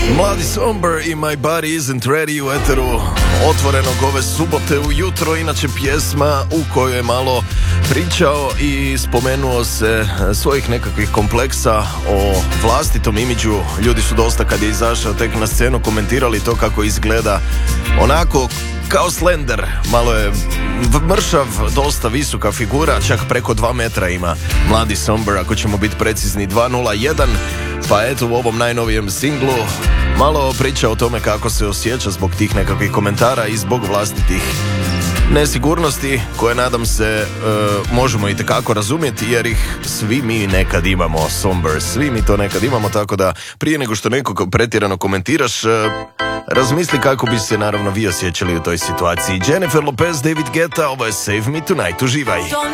Mladi Somber i My Body Isn't Ready u eteru otvorenog ove subote ujutro. Inače pjesma u kojoj je malo pričao i spomenuo se svojih nekakvih kompleksa o vlastitom imidžu. Ljudi su dosta, kad je izašao tek na scenu, komentirali to kako izgleda onako kao slender, malo je mršav, dosta visoka figura, čak preko 2 metra ima Mladi Somber, ako ćemo biti precizni 201. Pa eto, u ovom najnovijem singlu malo priča o tome kako se osjeća zbog tih nekakvih komentara i zbog vlastitih nesigurnosti koje, nadam se, možemo itekako razumjeti, jer ih svi mi nekad imamo. Somber, svi mi to nekad imamo, tako da prije nego što nekog pretjerano komentiraš, razmisli kako bi se naravno vi osjećali u toj situaciji. Jennifer Lopez, David Guetta, ovo je Save Me Tonight, uživaj.